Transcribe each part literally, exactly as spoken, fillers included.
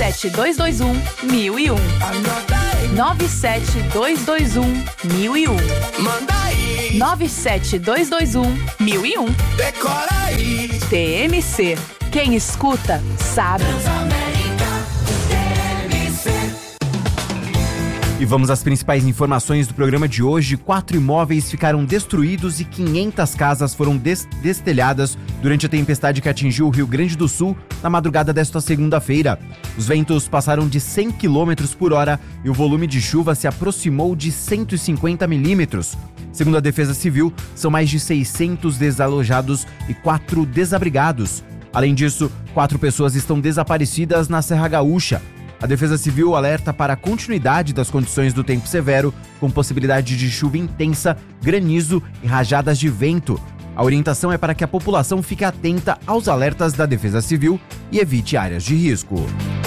sete dois dois um, mil e um. nove sete dois dois um, mil e um. Manda aí. nove sete dois dois um, mil e um. Decora aí. T M C. Quem escuta, sabe. E vamos às principais informações do programa de hoje. Quatro imóveis ficaram destruídos e quinhentas casas foram des- destelhadas durante a tempestade que atingiu o Rio Grande do Sul na madrugada desta segunda-feira. Os ventos passaram de cem quilômetros por hora e o volume de chuva se aproximou de cento e cinquenta milímetros. Segundo a Defesa Civil, são mais de seiscentos desalojados e quatro desabrigados. Além disso, quatro pessoas estão desaparecidas na Serra Gaúcha. A Defesa Civil alerta para a continuidade das condições do tempo severo, com possibilidade de chuva intensa, granizo e rajadas de vento. A orientação é para que a população fique atenta aos alertas da Defesa Civil e evite áreas de risco.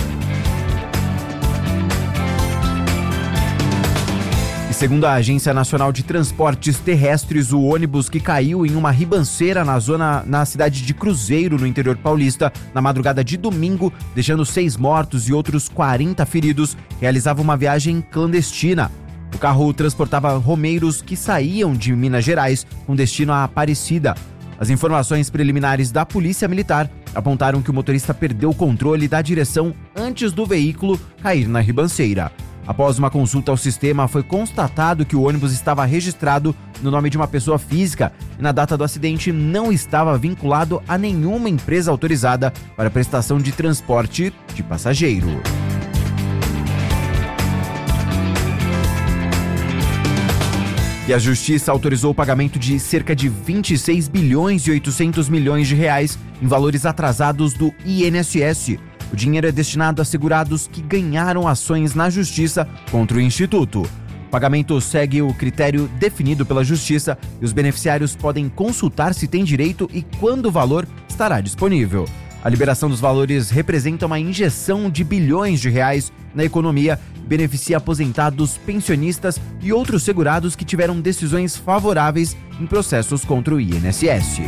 E segundo a Agência Nacional de Transportes Terrestres, o ônibus que caiu em uma ribanceira na zona na cidade de Cruzeiro, no interior paulista, na madrugada de domingo, deixando seis mortos e outros quarenta feridos, realizava uma viagem clandestina. O carro transportava romeiros que saíam de Minas Gerais com destino à Aparecida. As informações preliminares da Polícia Militar apontaram que o motorista perdeu o controle da direção antes do veículo cair na ribanceira. Após uma consulta ao sistema, foi constatado que o ônibus estava registrado no nome de uma pessoa física e na data do acidente não estava vinculado a nenhuma empresa autorizada para prestação de transporte de passageiro. E a Justiça autorizou o pagamento de cerca de vinte e seis bilhões e oitocentos milhões de reais em valores atrasados do I N S S. O dinheiro é destinado a segurados que ganharam ações na Justiça contra o Instituto. O pagamento segue o critério definido pela Justiça e os beneficiários podem consultar se têm direito e quando o valor estará disponível. A liberação dos valores representa uma injeção de bilhões de reais na economia e beneficia aposentados, pensionistas e outros segurados que tiveram decisões favoráveis em processos contra o I N S S.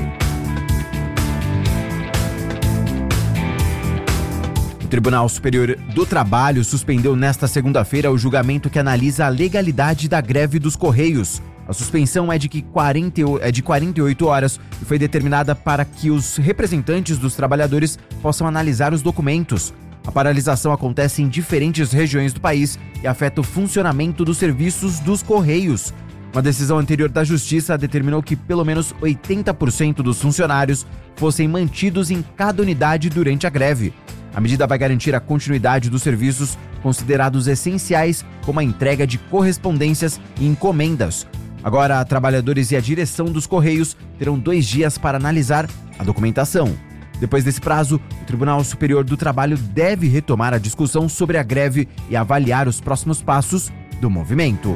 O Tribunal Superior do Trabalho suspendeu nesta segunda-feira o julgamento que analisa a legalidade da greve dos Correios. A suspensão é de, que quarenta, é de quarenta e oito horas e foi determinada para que os representantes dos trabalhadores possam analisar os documentos. A paralisação acontece em diferentes regiões do país e afeta o funcionamento dos serviços dos Correios. Uma decisão anterior da Justiça determinou que pelo menos oitenta por cento dos funcionários fossem mantidos em cada unidade durante a greve. A medida vai garantir a continuidade dos serviços considerados essenciais, como a entrega de correspondências e encomendas. Agora, trabalhadores e a direção dos Correios terão dois dias para analisar a documentação. Depois desse prazo, o Tribunal Superior do Trabalho deve retomar a discussão sobre a greve e avaliar os próximos passos do movimento.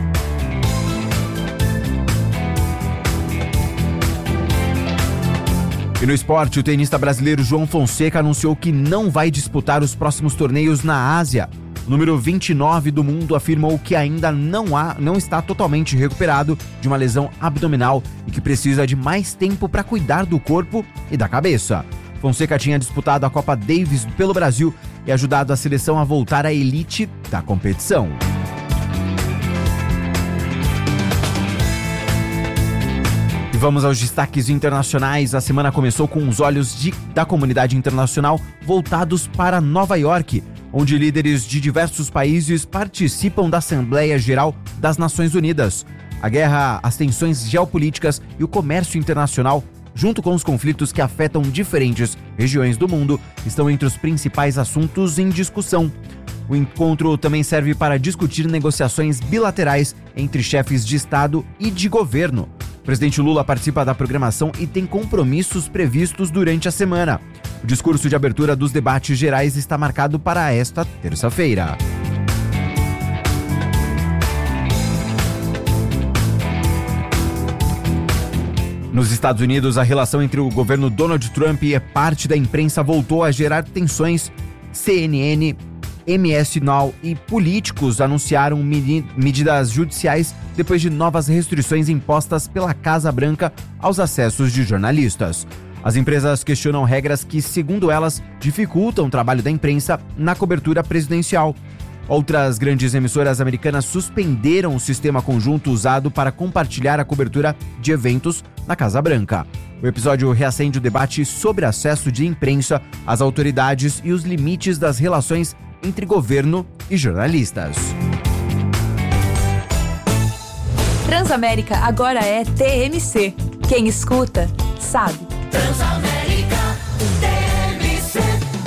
E no esporte, o tenista brasileiro João Fonseca anunciou que não vai disputar os próximos torneios na Ásia. O número vinte e nove do mundo afirmou que ainda não, há, não está totalmente recuperado de uma lesão abdominal e que precisa de mais tempo para cuidar do corpo e da cabeça. Fonseca tinha disputado a Copa Davis pelo Brasil e ajudado a seleção a voltar à elite da competição. Vamos aos destaques internacionais. A semana começou com os olhos de, da comunidade internacional voltados para Nova York, onde líderes de diversos países participam da Assembleia Geral das Nações Unidas. A guerra, as tensões geopolíticas e o comércio internacional, junto com os conflitos que afetam diferentes regiões do mundo, estão entre os principais assuntos em discussão. O encontro também serve para discutir negociações bilaterais entre chefes de Estado e de governo. O presidente Lula participa da programação e tem compromissos previstos durante a semana. O discurso de abertura dos debates gerais está marcado para esta terça-feira. Nos Estados Unidos, a relação entre o governo Donald Trump e parte da imprensa voltou a gerar tensões. C N N, M S Now e políticos anunciaram medidas judiciais depois de novas restrições impostas pela Casa Branca aos acessos de jornalistas. As empresas questionam regras que, segundo elas, dificultam o trabalho da imprensa na cobertura presidencial. Outras grandes emissoras americanas suspenderam o sistema conjunto usado para compartilhar a cobertura de eventos na Casa Branca. O episódio reacende o debate sobre acesso de imprensa às autoridades e os limites das relações entre governo e jornalistas. Transamérica agora é T M C. Quem escuta, sabe. Transamérica T M C.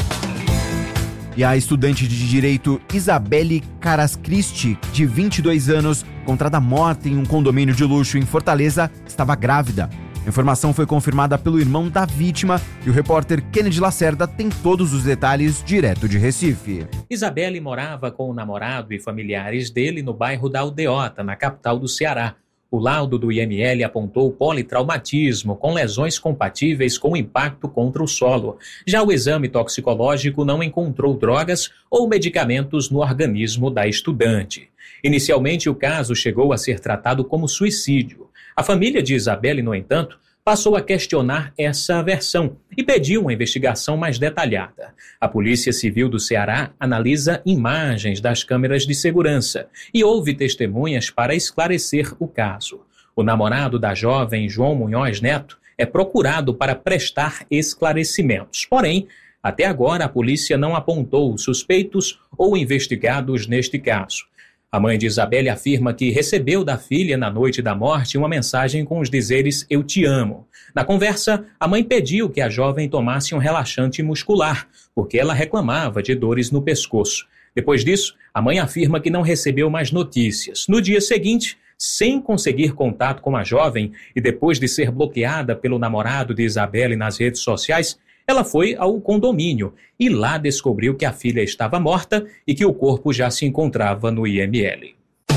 E a estudante de Direito Isabelle Carascristi, de vinte e dois anos, encontrada morta em um condomínio de luxo em Fortaleza, estava grávida. A informação foi confirmada pelo irmão da vítima e o repórter Kennedy Lacerda tem todos os detalhes direto de Recife. Isabelle morava com o namorado e familiares dele no bairro da Aldeota, na capital do Ceará. O laudo do I M L apontou politraumatismo com lesões compatíveis com impacto contra o solo. Já o exame toxicológico não encontrou drogas ou medicamentos no organismo da estudante. Inicialmente, o caso chegou a ser tratado como suicídio. A família de Isabelle, no entanto, passou a questionar essa versão e pediu uma investigação mais detalhada. A Polícia Civil do Ceará analisa imagens das câmeras de segurança e houve testemunhas para esclarecer o caso. O namorado da jovem, João Munhoz Neto, é procurado para prestar esclarecimentos. Porém, até agora a polícia não apontou suspeitos ou investigados neste caso. A mãe de Isabelle afirma que recebeu da filha na noite da morte uma mensagem com os dizeres "Eu te amo". Na conversa, a mãe pediu que a jovem tomasse um relaxante muscular, porque ela reclamava de dores no pescoço. Depois disso, a mãe afirma que não recebeu mais notícias. No dia seguinte, sem conseguir contato com a jovem e depois de ser bloqueada pelo namorado de Isabelle nas redes sociais, ela foi ao condomínio e lá descobriu que a filha estava morta e que o corpo já se encontrava no I M L.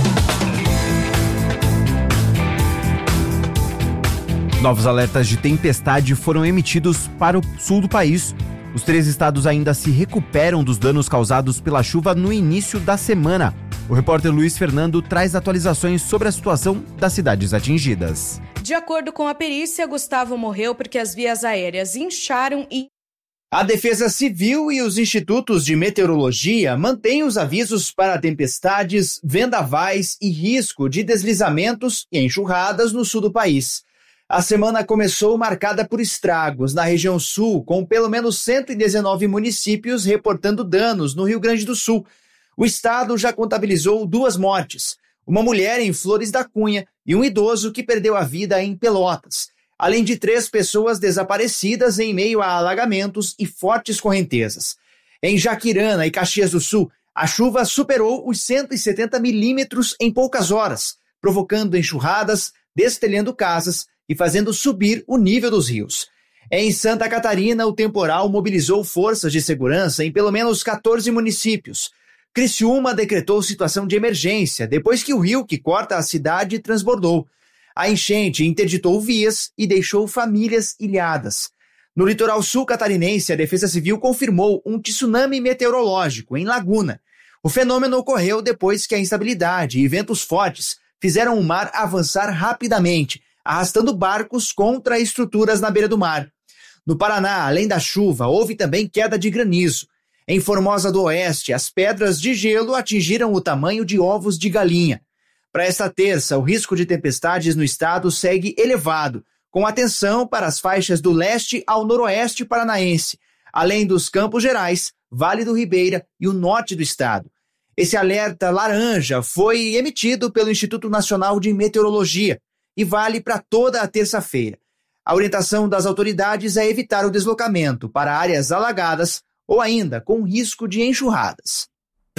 Novos alertas de tempestade foram emitidos para o sul do país. Os três estados ainda se recuperam dos danos causados pela chuva no início da semana. O repórter Luiz Fernando traz atualizações sobre a situação das cidades atingidas. De acordo com a perícia, Gustavo morreu porque as vias aéreas incharam e... A Defesa Civil e os institutos de meteorologia mantêm os avisos para tempestades, vendavais e risco de deslizamentos e enxurradas no sul do país. A semana começou marcada por estragos na região sul, com pelo menos cento e dezenove municípios reportando danos no Rio Grande do Sul. O estado já contabilizou duas mortes, uma mulher em Flores da Cunha e um idoso que perdeu a vida em Pelotas, além de três pessoas desaparecidas em meio a alagamentos e fortes correntezas. Em Jaquirana e Caxias do Sul, a chuva superou os cento e setenta milímetros em poucas horas, provocando enxurradas, destelhando casas e fazendo subir o nível dos rios. Em Santa Catarina, o temporal mobilizou forças de segurança em pelo menos quatorze municípios. Criciúma decretou situação de emergência depois que o rio que corta a cidade transbordou. A enchente interditou vias e deixou famílias ilhadas. No litoral sul catarinense, a Defesa Civil confirmou um tsunami meteorológico em Laguna. O fenômeno ocorreu depois que a instabilidade e ventos fortes fizeram o mar avançar rapidamente, arrastando barcos contra estruturas na beira do mar. No Paraná, além da chuva, houve também queda de granizo. Em Formosa do Oeste, as pedras de gelo atingiram o tamanho de ovos de galinha. Para esta terça, o risco de tempestades no estado segue elevado, com atenção para as faixas do leste ao noroeste paranaense, além dos Campos Gerais, Vale do Ribeira e o norte do estado. Esse alerta laranja foi emitido pelo Instituto Nacional de Meteorologia e vale para toda a terça-feira. A orientação das autoridades é evitar o deslocamento para áreas alagadas ou ainda com risco de enxurradas.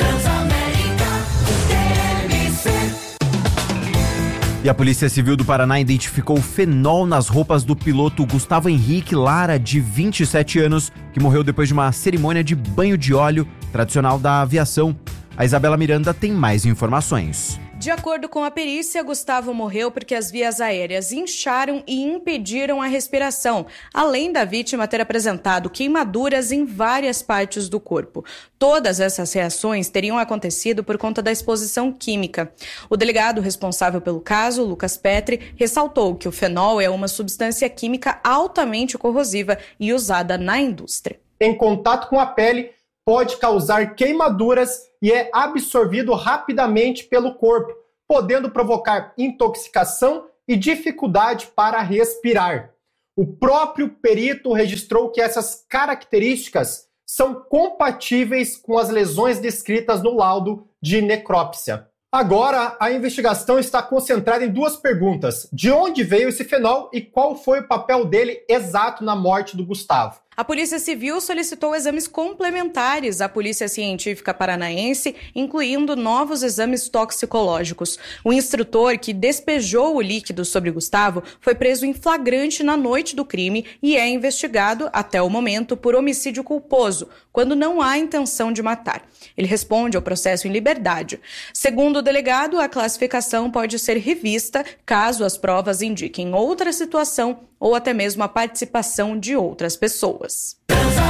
E a Polícia Civil do Paraná identificou fenol nas roupas do piloto Gustavo Henrique Lara, de vinte e sete anos, que morreu depois de uma cerimônia de banho de óleo tradicional da aviação. A Isabela Miranda tem mais informações. De acordo com a perícia, Gustavo morreu porque as vias aéreas incharam e impediram a respiração, além da vítima ter apresentado queimaduras em várias partes do corpo. Todas essas reações teriam acontecido por conta da exposição química. O delegado responsável pelo caso, Lucas Petri, ressaltou que o fenol é uma substância química altamente corrosiva e usada na indústria. Em contato com a pele, pode causar queimaduras e é absorvido rapidamente pelo corpo, podendo provocar intoxicação e dificuldade para respirar. O próprio perito registrou que essas características são compatíveis com as lesões descritas no laudo de necrópsia. Agora, a investigação está concentrada em duas perguntas: de onde veio esse fenol e qual foi o papel dele exato na morte do Gustavo? A Polícia Civil solicitou exames complementares à Polícia Científica Paranaense, incluindo novos exames toxicológicos. O instrutor que despejou o líquido sobre Gustavo foi preso em flagrante na noite do crime e é investigado, até o momento, por homicídio culposo, quando não há intenção de matar. Ele responde ao processo em liberdade. Segundo o delegado, a classificação pode ser revista caso as provas indiquem outra situação ou até mesmo a participação de outras pessoas.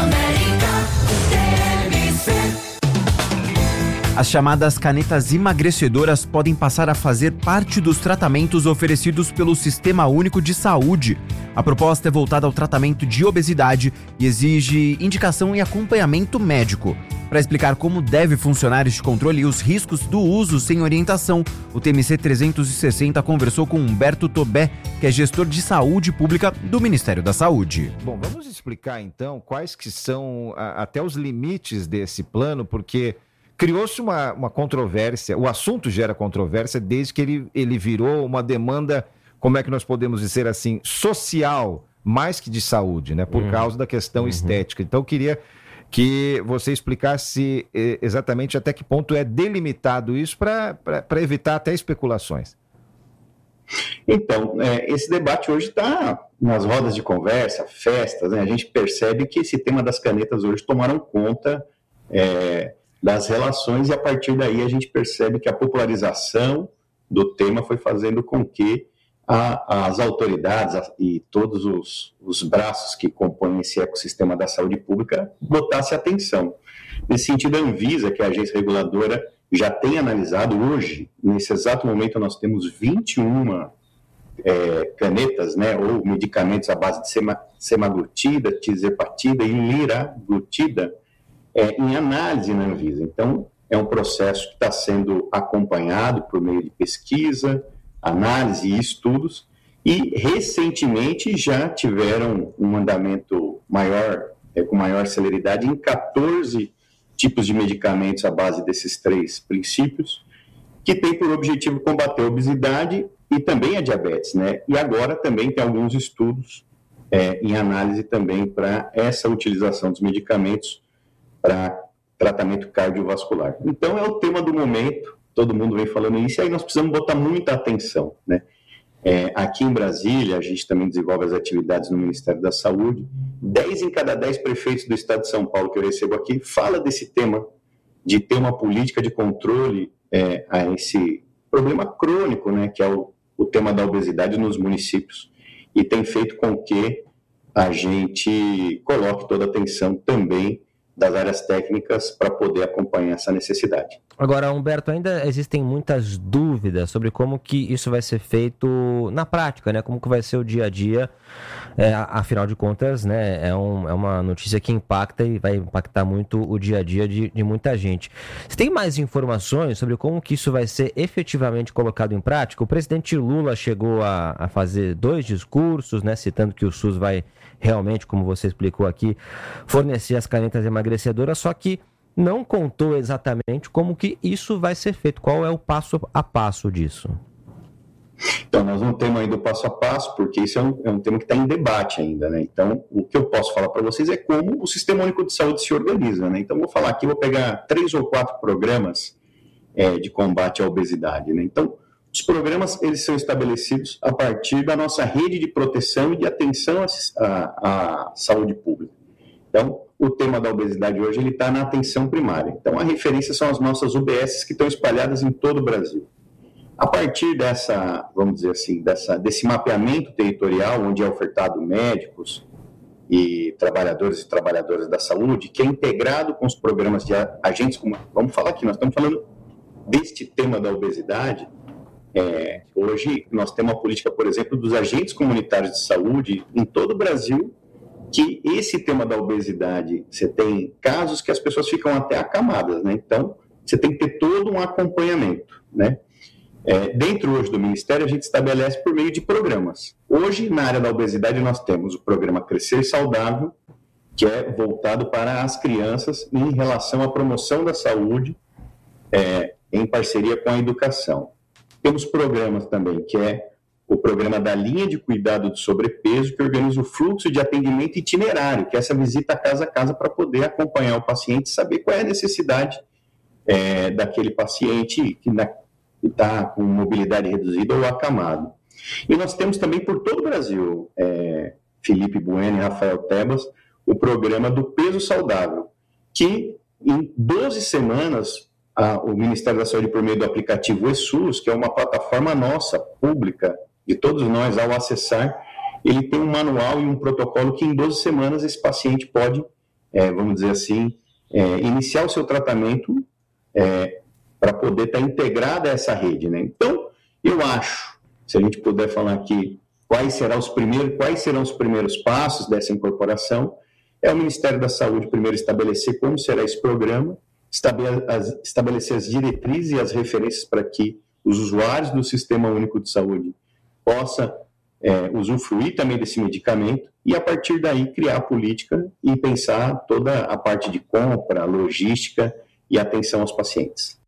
As chamadas canetas emagrecedoras podem passar a fazer parte dos tratamentos oferecidos pelo Sistema Único de Saúde. A proposta é voltada ao tratamento de obesidade e exige indicação e acompanhamento médico. Para explicar como deve funcionar este controle e os riscos do uso sem orientação, o T M C trezentos e sessenta conversou com Humberto Tobé, que é gestor de saúde pública do Ministério da Saúde. Bom, vamos explicar então quais que são a, até os limites desse plano, porque criou-se uma, uma controvérsia, o assunto gera controvérsia desde que ele, ele virou uma demanda, como é que nós podemos dizer assim, social, mais que de saúde, né? Por uhum. causa da questão uhum. estética. Então eu queria que você explicasse eh, exatamente até que ponto é delimitado isso para evitar até especulações. Então, é, esse debate hoje está nas rodas de conversa, festas, né? A gente percebe que esse tema das canetas hoje tomaram conta é, das relações e a partir daí a gente percebe que a popularização do tema foi fazendo com que a, as autoridades a, e todos os, os braços que compõem esse ecossistema da saúde pública botassem atenção. Nesse sentido, a Anvisa, que é a agência reguladora, já tem analisado hoje, nesse exato momento nós temos vinte e uma é, canetas, né, ou medicamentos à base de sema, semaglutida, tirzepatida e liraglutida é, em análise na Anvisa. Então, é um processo que está sendo acompanhado por meio de pesquisa, análise e estudos, e recentemente já tiveram um andamento maior, é, com maior celeridade em catorze tipos de medicamentos à base desses três princípios, que tem por objetivo combater a obesidade e também a diabetes, né? E agora também tem alguns estudos é, em análise também para essa utilização dos medicamentos para tratamento cardiovascular. Então é o tema do momento, todo mundo vem falando isso, e aí nós precisamos botar muita atenção, né? É, aqui em Brasília, a gente também desenvolve as atividades no Ministério da Saúde. dez em cada dez prefeitos do estado de São Paulo que eu recebo aqui fala desse tema, de ter uma política de controle é, a esse problema crônico, né, que é o, o tema da obesidade nos municípios. E tem feito com que a gente coloque toda a atenção também das áreas técnicas para poder acompanhar essa necessidade. Agora, Humberto, ainda existem muitas dúvidas sobre como que isso vai ser feito na prática, né? Como que vai ser o dia a dia, é, afinal de contas, né? É, um, é uma notícia que impacta e vai impactar muito o dia a dia de, de muita gente. Você tem mais informações sobre como que isso vai ser efetivamente colocado em prática? O presidente Lula chegou a, a fazer dois discursos, né? Citando que o SUS vai realmente, como você explicou aqui, fornecer as canetas emagrecedoras, só que não contou exatamente como que isso vai ser feito, qual é o passo a passo disso. Então, nós não temos ainda o passo a passo, porque isso é um, é um tema que está em debate ainda, né? Então, o que eu posso falar para vocês é como o Sistema Único de Saúde se organiza, né? Então, vou falar aqui, vou pegar três ou quatro programas é, de combate à obesidade, né? Então, os programas, eles são estabelecidos a partir da nossa rede de proteção e de atenção à, à saúde pública. Então, o tema da obesidade hoje, ele está na atenção primária. Então, a referência são as nossas U B Ss que estão espalhadas em todo o Brasil. A partir dessa, vamos dizer assim, dessa, desse mapeamento territorial, onde é ofertado médicos e trabalhadores e trabalhadoras da saúde, que é integrado com os programas de agentes, como, vamos falar aqui, nós estamos falando deste tema da obesidade. É, hoje nós temos uma política, por exemplo, dos agentes comunitários de saúde em todo o Brasil, que esse tema da obesidade, você tem casos que as pessoas ficam até acamadas, né? Então, você tem que ter todo um acompanhamento, né? É, dentro hoje do Ministério, a gente estabelece por meio de programas. Hoje, na área da obesidade, nós temos o programa Crescer Saudável, que é voltado para as crianças em relação à promoção da saúde, é, em parceria com a educação. Temos programas também, que é o programa da linha de cuidado do sobrepeso, que organiza o fluxo de atendimento itinerário, que é essa visita casa a casa para poder acompanhar o paciente e saber qual é a necessidade é, daquele paciente que na está com mobilidade reduzida ou acamado. E nós temos também por todo o Brasil, é, Felipe Bueno e Rafael Tebas, o programa do Peso Saudável, que em doze semanas, a, o Ministério da Saúde, por meio do aplicativo eSUS, que é uma plataforma nossa, pública, de todos nós, ao acessar, ele tem um manual e um protocolo que em doze semanas esse paciente pode, é, vamos dizer assim, é, iniciar o seu tratamento é, para poder estar integrada a essa rede, né? Então, eu acho, se a gente puder falar aqui quais serão os primeiros, quais serão os primeiros passos dessa incorporação, é o Ministério da Saúde primeiro estabelecer como será esse programa, estabelecer as diretrizes e as referências para que os usuários do Sistema Único de Saúde possam é, usufruir também desse medicamento e, a partir daí, criar a política e pensar toda a parte de compra, logística e atenção aos pacientes.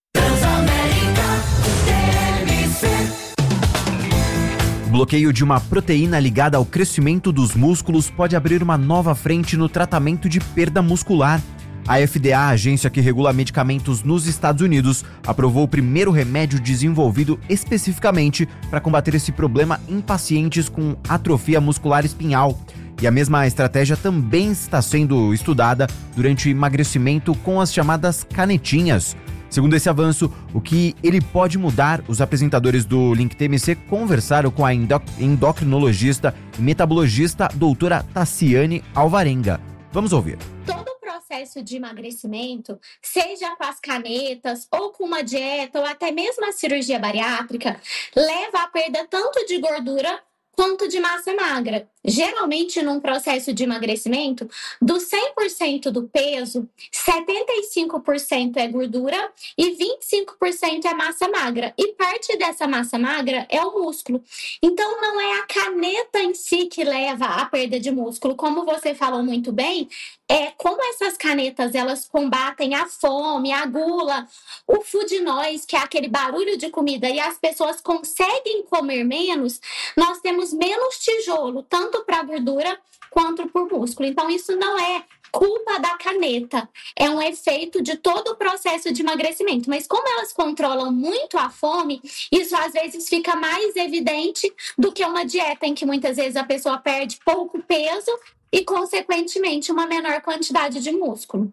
O bloqueio de uma proteína ligada ao crescimento dos músculos pode abrir uma nova frente no tratamento de perda muscular. A F D A, a agência que regula medicamentos nos Estados Unidos, aprovou o primeiro remédio desenvolvido especificamente para combater esse problema em pacientes com atrofia muscular espinhal. E a mesma estratégia também está sendo estudada durante o emagrecimento com as chamadas canetinhas. Segundo esse avanço, o que ele pode mudar, os apresentadores do Link T M C conversaram com a endocrinologista e metabologista doutora Tassiane Alvarenga. Vamos ouvir. Todo o processo de emagrecimento, seja com as canetas, ou com uma dieta, ou até mesmo a cirurgia bariátrica, leva à perda tanto de gordura quanto de massa magra. Geralmente, num processo de emagrecimento, do cem por cento do peso, setenta e cinco por cento é gordura e vinte e cinco por cento é massa magra. E parte dessa massa magra é o músculo. Então, não é a caneta em si que leva à perda de músculo. Como você falou muito bem, é como essas canetas elas combatem a fome, a gula, o food noise, que é aquele barulho de comida, e as pessoas conseguem comer menos, nós temos menos tijolo, tanto para gordura quanto para o músculo. Então, isso não é culpa da caneta, é um efeito de todo o processo de emagrecimento. Mas como elas controlam muito a fome, isso às vezes fica mais evidente do que uma dieta em que muitas vezes a pessoa perde pouco peso e, consequentemente, uma menor quantidade de músculo.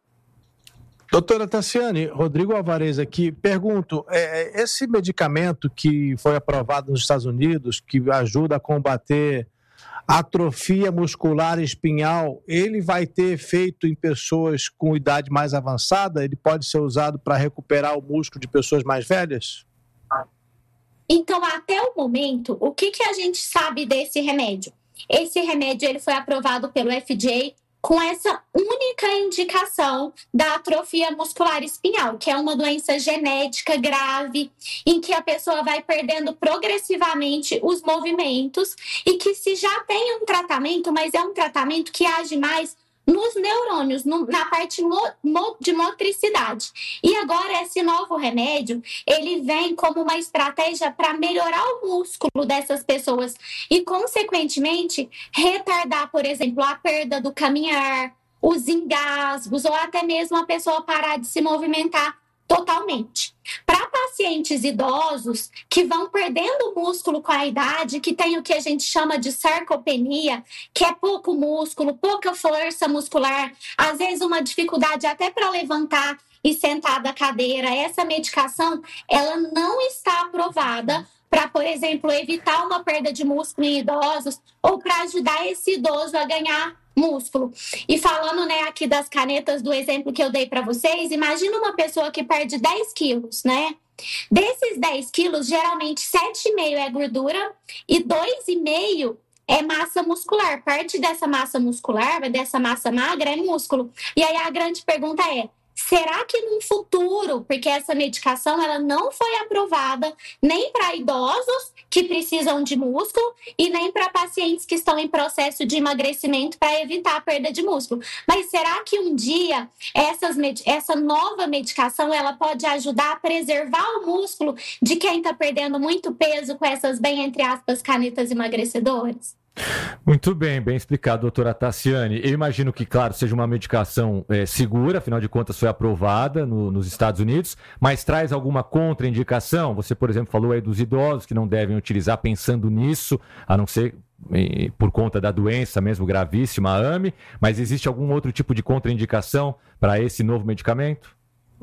Doutora Tassiane, Rodrigo Alvarez aqui, pergunto, é, esse medicamento que foi aprovado nos Estados Unidos, que ajuda a combater atrofia muscular espinhal, ele vai ter efeito em pessoas com idade mais avançada? Ele pode ser usado para recuperar o músculo de pessoas mais velhas? Então, até o momento, o que, que a gente sabe desse remédio? Esse remédio ele foi aprovado pelo F D A com essa única indicação da atrofia muscular espinhal, que é uma doença genética grave, em que a pessoa vai perdendo progressivamente os movimentos e que se já tem um tratamento, mas é um tratamento que age mais nos neurônios, no, na parte mo, mo, de motricidade. E agora esse novo remédio, ele vem como uma estratégia para melhorar o músculo dessas pessoas e, consequentemente, retardar, por exemplo, a perda do caminhar, os engasgos ou até mesmo a pessoa parar de se movimentar totalmente. Para pacientes idosos que vão perdendo músculo com a idade, que tem o que a gente chama de sarcopenia, que é pouco músculo, pouca força muscular, às vezes uma dificuldade até para levantar e sentar da cadeira. Essa medicação, ela não está aprovada para, por exemplo, evitar uma perda de músculo em idosos ou para ajudar esse idoso a ganhar músculo. E falando, né, aqui das canetas, do exemplo que eu dei para vocês, imagina uma pessoa que perde dez quilos, né? Desses dez quilos, geralmente sete vírgula cinco é gordura e dois vírgula cinco é massa muscular. Parte dessa massa muscular, dessa massa magra, é músculo. E aí a grande pergunta é, será que no futuro, porque essa medicação ela não foi aprovada nem para idosos que precisam de músculo e nem para pacientes que estão em processo de emagrecimento para evitar a perda de músculo. Mas será que um dia essas, essa nova medicação ela pode ajudar a preservar o músculo de quem está perdendo muito peso com essas, bem entre aspas, canetas emagrecedoras? Muito bem, bem explicado, doutora Tassiane. Eu imagino que, claro, seja uma medicação é, segura, afinal de contas foi aprovada no, nos Estados Unidos, mas traz alguma contraindicação? Você, por exemplo, falou aí dos idosos que não devem utilizar pensando nisso, a não ser eh, por conta da doença mesmo gravíssima, a A M E, mas existe algum outro tipo de contraindicação para esse novo medicamento?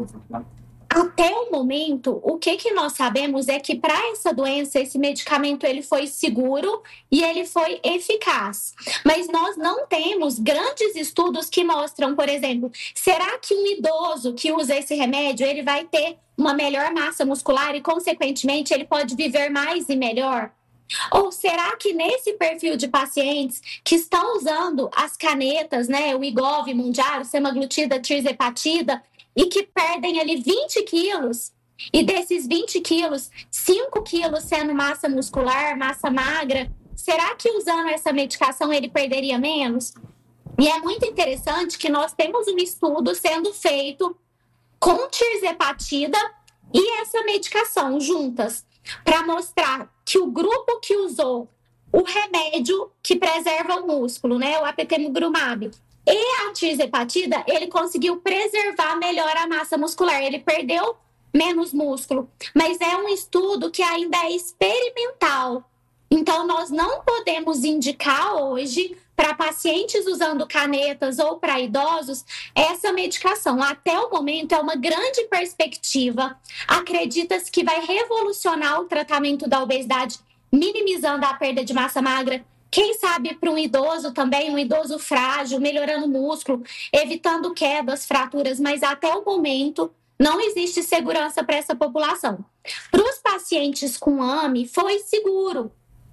Até o momento, o que, que nós sabemos é que para essa doença, esse medicamento ele foi seguro e ele foi eficaz. Mas nós não temos grandes estudos que mostram, por exemplo, será que um idoso que usa esse remédio, ele vai ter uma melhor massa muscular e, consequentemente, ele pode viver mais e melhor? Ou será que nesse perfil de pacientes que estão usando as canetas, né, o Wegovy, Mounjaro, semaglutida, tirzepatida, e que perdem ali vinte quilos, e desses vinte quilos, cinco quilos sendo massa muscular, massa magra, será que usando essa medicação ele perderia menos? E é muito interessante que nós temos um estudo sendo feito com tirzepatida e essa medicação juntas, para mostrar que o grupo que usou o remédio que preserva o músculo, né, o apitegromab, e a tirzepatida, ele conseguiu preservar melhor a massa muscular. Ele perdeu menos músculo. Mas é um estudo que ainda é experimental. Então, nós não podemos indicar hoje para pacientes usando canetas ou para idosos essa medicação. Até o momento, é uma grande perspectiva. Acredita-se que vai revolucionar o tratamento da obesidade, minimizando a perda de massa magra. Quem sabe para um idoso também, um idoso frágil, melhorando o músculo, evitando quedas, fraturas, mas até o momento não existe segurança para essa população. Para os pacientes com A M E, foi seguro.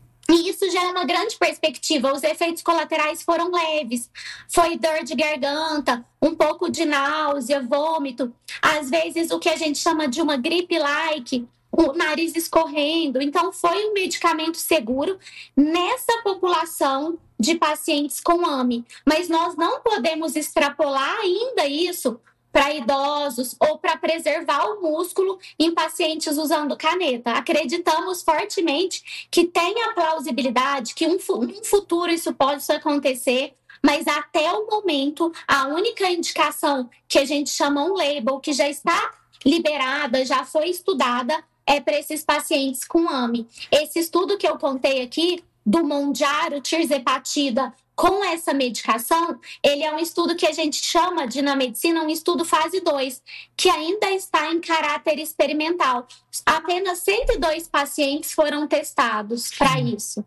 E isso já é uma grande perspectiva. Os efeitos colaterais foram leves. Foi dor de garganta, um pouco de náusea, vômito. Às vezes, o que a gente chama de uma gripe-like, o nariz escorrendo. Então, foi um medicamento seguro nessa população de pacientes com A M E. Mas nós não podemos extrapolar ainda isso para idosos ou para preservar o músculo em pacientes usando caneta. Acreditamos fortemente que tem a plausibilidade, que um, um futuro isso pode acontecer, mas até o momento, a única indicação que a gente chama um label, que já está liberada, já foi estudada, é para esses pacientes com A M E. Esse estudo que eu contei aqui, do Mounjaro, tirzepatida, com essa medicação, ele é um estudo que a gente chama de, na medicina, um estudo fase dois, que ainda está em caráter experimental. Apenas cento e dois pacientes foram testados para isso.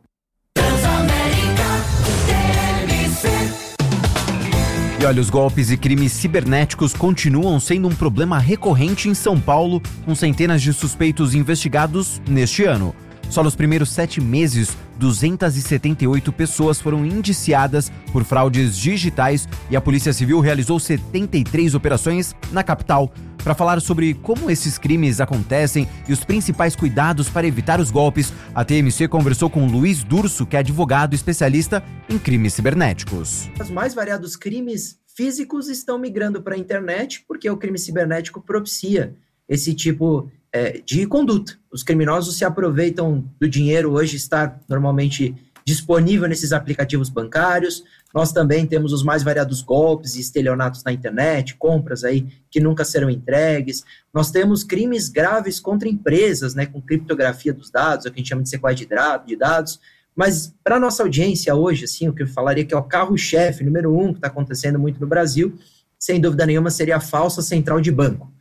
E olha, os golpes e crimes cibernéticos continuam sendo um problema recorrente em São Paulo, com centenas de suspeitos investigados neste ano. Só nos primeiros sete meses, duzentas e setenta e oito pessoas foram indiciadas por fraudes digitais e a Polícia Civil realizou setenta e três operações na capital. Para falar sobre como esses crimes acontecem e os principais cuidados para evitar os golpes, a T M C conversou com Luiz Durso, que é advogado especialista em crimes cibernéticos. Os mais variados crimes físicos estão migrando para a internet porque o crime cibernético propicia esse tipo é, de conduta. Os criminosos se aproveitam do dinheiro hoje estar normalmente disponível nesses aplicativos bancários. Nós também temos os mais variados golpes e estelionatos na internet, compras aí que nunca serão entregues. Nós temos crimes graves contra empresas, né, com criptografia dos dados, o que a gente chama de sequestro de dados. Mas para a nossa audiência hoje, assim, o que eu falaria que é o carro-chefe número um que está acontecendo muito no Brasil, sem dúvida nenhuma, seria a falsa central de banco.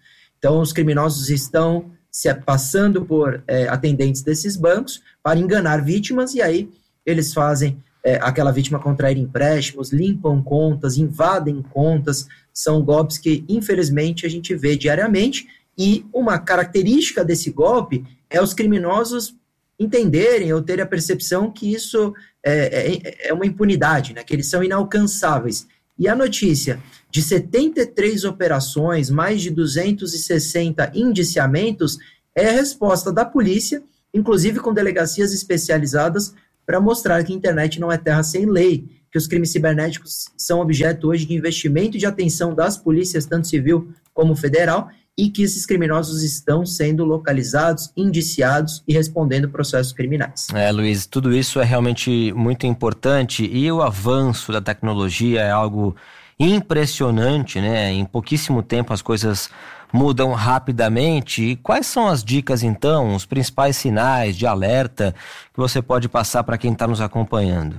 Então, os criminosos estão se passando por é, atendentes desses bancos para enganar vítimas, e aí eles fazem é, aquela vítima contrair empréstimos, limpam contas, invadem contas. São golpes que, infelizmente, a gente vê diariamente, e uma característica desse golpe é os criminosos entenderem ou terem a percepção que isso é, é, é uma impunidade, né? Que eles são inalcançáveis. E a notícia de setenta e três operações, mais de duzentos e sessenta indiciamentos, é a resposta da polícia, inclusive com delegacias especializadas, para mostrar que a internet não é terra sem lei, que os crimes cibernéticos são objeto hoje de investimento e de atenção das polícias, tanto civil como federal, e que esses criminosos estão sendo localizados, indiciados e respondendo processos criminais. É, Luiz, tudo isso é realmente muito importante, e o avanço da tecnologia é algo impressionante, né? Em pouquíssimo tempo as coisas mudam rapidamente. E quais são as dicas, então, os principais sinais de alerta que você pode passar para quem está nos acompanhando?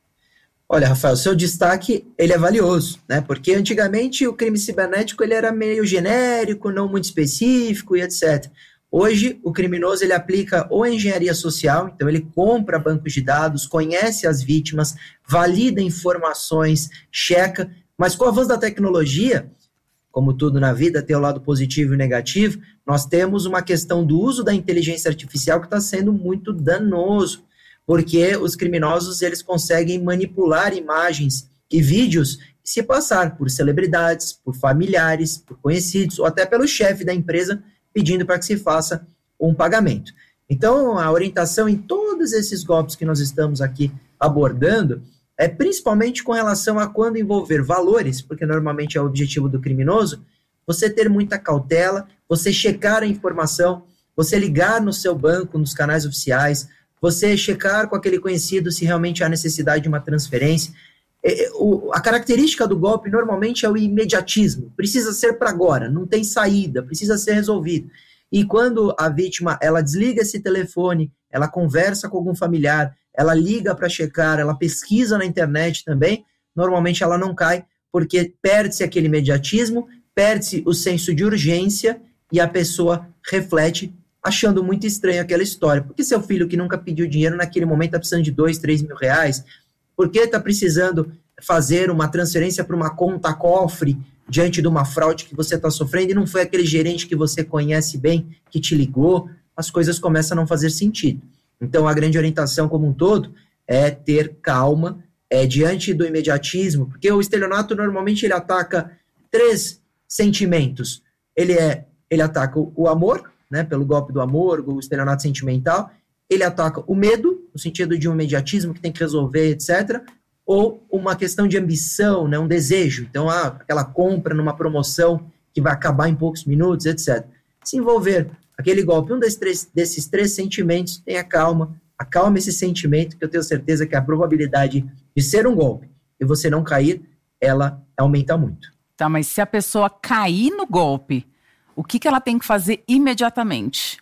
Olha, Rafael, seu destaque, ele é valioso, né? Porque antigamente o crime cibernético ele era meio genérico, não muito específico e etcétera. Hoje, o criminoso ele aplica ou engenharia social, então ele compra bancos de dados, conhece as vítimas, valida informações, checa, mas com o avanço da tecnologia, como tudo na vida, tem o lado positivo e negativo, nós temos uma questão do uso da inteligência artificial que está sendo muito danoso, porque os criminosos eles conseguem manipular imagens e vídeos e se passar por celebridades, por familiares, por conhecidos, ou até pelo chefe da empresa, pedindo para que se faça um pagamento. Então, a orientação em todos esses golpes que nós estamos aqui abordando é principalmente com relação a quando envolver valores, porque normalmente é o objetivo do criminoso, você ter muita cautela, você checar a informação, você ligar no seu banco, nos canais oficiais, você checar com aquele conhecido se realmente há necessidade de uma transferência. É, o, a característica do golpe normalmente é o imediatismo, precisa ser para agora, não tem saída, precisa ser resolvido. E quando a vítima ela desliga esse telefone, ela conversa com algum familiar, ela liga para checar, ela pesquisa na internet também, normalmente ela não cai, porque perde-se aquele imediatismo, perde-se o senso de urgência e a pessoa reflete achando muito estranho aquela história. Por que seu filho que nunca pediu dinheiro naquele momento está precisando de dois, três mil reais? Por que está precisando fazer uma transferência para uma conta cofre diante de uma fraude que você está sofrendo e não foi aquele gerente que você conhece bem que te ligou? As coisas começam a não fazer sentido. Então, a grande orientação como um todo é ter calma é, diante do imediatismo, porque o estelionato normalmente ele ataca três sentimentos. Ele, é, ele ataca o, o amor, né, pelo golpe do amor, o estelionato sentimental, ele ataca o medo, no sentido de um imediatismo que tem que resolver, etcétera, ou uma questão de ambição, né, um desejo, então ah, aquela compra numa promoção que vai acabar em poucos minutos, etcétera. Se envolver aquele golpe, um desses três, desses três sentimentos, tenha calma, acalme esse sentimento, que eu tenho certeza que a probabilidade de ser um golpe e você não cair, ela aumenta muito. Tá, mas se a pessoa cair no golpe, o que, que ela tem que fazer imediatamente?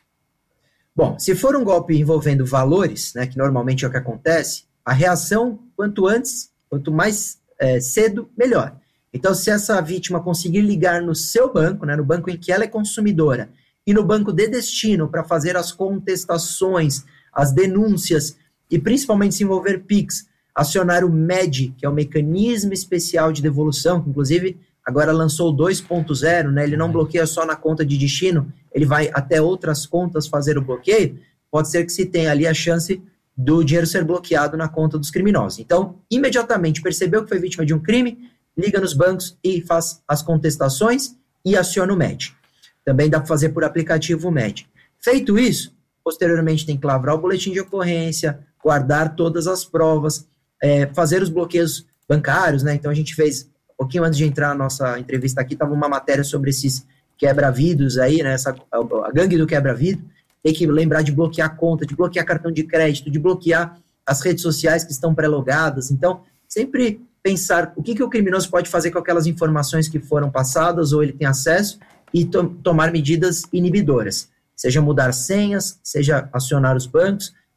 Bom, se for um golpe envolvendo valores, né, que normalmente é o que acontece, a reação, quanto antes, quanto mais é, cedo, melhor. Então, se essa vítima conseguir ligar no seu banco, né, no banco em que ela é consumidora, e no banco de destino para fazer as contestações, as denúncias, e principalmente se envolver Pix, acionar o M E D, que é o Mecanismo Especial de Devolução, que inclusive agora lançou o dois ponto zero, né? Ele não bloqueia só na conta de destino, ele vai até outras contas fazer o bloqueio, pode ser que se tenha ali a chance do dinheiro ser bloqueado na conta dos criminosos. Então, imediatamente percebeu que foi vítima de um crime, liga nos bancos e faz as contestações e aciona o M E D. Também dá para fazer por aplicativo o M E D. Feito isso, posteriormente tem que lavrar o boletim de ocorrência, guardar todas as provas, é, fazer os bloqueios bancários, né? Então a gente fez, um pouquinho antes de entrar na nossa entrevista aqui, estava uma matéria sobre esses quebra-vidros aí, né? Essa, a, a gangue do quebra-vidro. Tem que lembrar de bloquear a conta, de bloquear cartão de crédito, de bloquear as redes sociais que estão pré-logadas. Então, sempre pensar o que, que o criminoso pode fazer com aquelas informações que foram passadas ou ele tem acesso e to- tomar medidas inibidoras. Seja mudar senhas, seja acionar os bancos,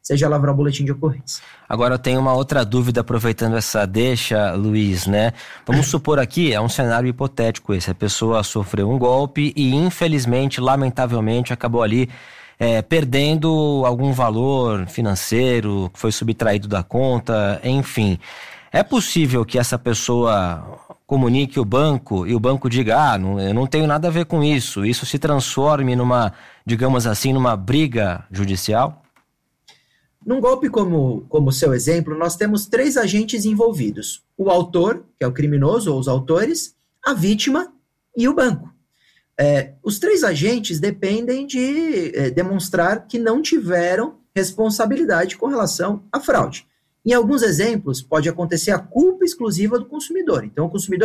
seja lavrar o boletim de ocorrência. Agora eu tenho uma outra dúvida, aproveitando essa deixa, Luiz, né? Vamos supor aqui, é um cenário hipotético esse, a pessoa sofreu um golpe e infelizmente, lamentavelmente, acabou ali é, perdendo algum valor financeiro, foi subtraído da conta, enfim. É possível que essa pessoa comunique o banco e o banco diga, ah, não, eu não tenho nada a ver com isso, isso se transforme numa, digamos assim, numa briga judicial? Num golpe como como o seu exemplo, nós temos três agentes envolvidos. O autor, que é o criminoso, ou os autores, a vítima e o banco. É, os três agentes dependem de é, demonstrar que não tiveram responsabilidade com relação à fraude. Em alguns exemplos, pode acontecer a culpa exclusiva do consumidor. Então, o consumidor